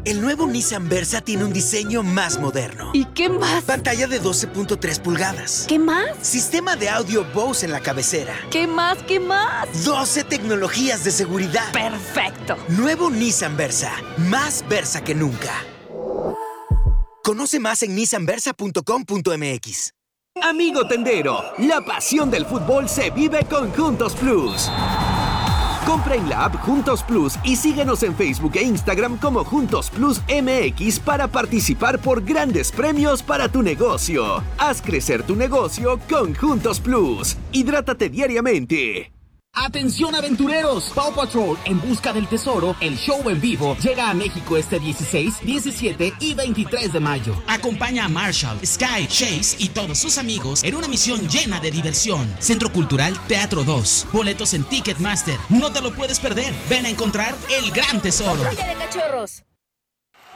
El nuevo Nissan Versa tiene un diseño más moderno. ¿Y qué más? Pantalla de 12.3 pulgadas. ¿Qué más? Sistema de audio Bose en la cabecera. ¿Qué más? ¿Qué más? 12 tecnologías de seguridad. ¡Perfecto! Nuevo Nissan Versa. Más Versa que nunca. Conoce más en nissanversa.com.mx. Amigo tendero, la pasión del fútbol se vive con Juntos Plus. Compra en la app Juntos Plus y síguenos en Facebook e Instagram como Juntos Plus MX para participar por grandes premios para tu negocio. Haz crecer tu negocio con Juntos Plus. Hidrátate diariamente. ¡Atención aventureros! Paw Patrol en busca del tesoro, el show en vivo, llega a México este 16, 17 y 23 de mayo. Acompaña a Marshall, Sky, Chase y todos sus amigos en una misión llena de diversión. Centro Cultural Teatro 2. Boletos en Ticketmaster. No te lo puedes perder. Ven a encontrar el gran tesoro. ¡Patrulla de cachorros!